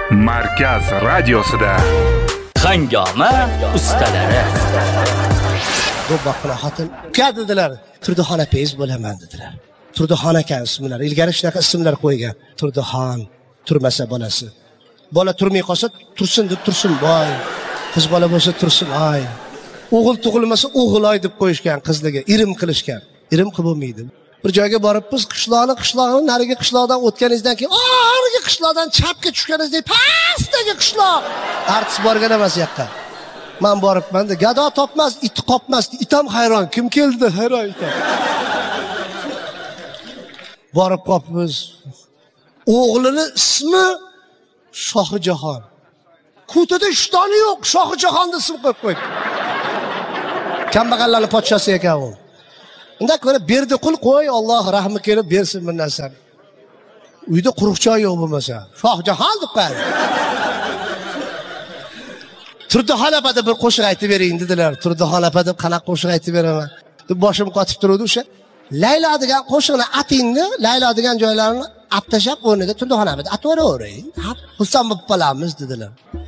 Markaz radiosida Hangoma ustalari. Bu baqla xotin uka dedilar. Turduxon apangiz bo'laman dedilar. Turduxon aka ismlari. Ilgari shunaqa ismlar qo'ygan. Turduxon turmasa bolasi. Bola turmay qolsa tursin deb tursin boy. Qiz bola bo'lsa tursin ay. O'g'il tug'ilmasa o'g'iloy deb qo'yishgan qizlarga, irim qilishgan. Irim qilib bo'lmaydi. Bir joyga borib biz qishloqni narigi qishloqdan o'tganingizdan keyin narigi qishloqdan chapga tushganingizdek pastdagi qishloq. Artist borgan emas bu yoqqa. Men boribman-da, gado topmas, it qopmas. Itam hayron, kim keldi? Hayron ekan. Borib qopmiz. O'g'lini ismi Shohijahon. Kutada ishtoni yo'q, Shohijahon deb ism qo'yib qo'ydi. Kambag'allarning podshosi ekan u. Unda ko'ra berdi qul qo'y, Alloh rahmi kelib bersin bu narsani. Uyda quruq joy yo'q bo'lmasa, Shohijahon deb qo'ydi. Turduxon apa deb bir qo'shiq aytib bering dedilar. Turduxon apa deb qanaqa qo'shiq aytib beraman? Deb boshim qotib turdi o'sha. Laylo degan qo'shiqni atingni, Laylo degan joylarni atashab o'rniga Turduxon apa deb atavering. Xursand bo'lib qolamiz dedilar.